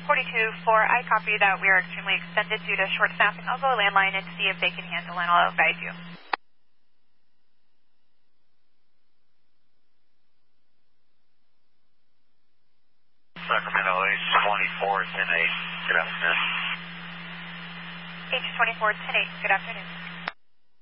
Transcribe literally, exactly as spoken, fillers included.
forty-two four, I copy that we are extremely extended due to short staffing. I'll go landline and see if they can handle and I'll guide you. Sacramento H twenty-four ten eight, good afternoon. H twenty-four ten eight, good afternoon.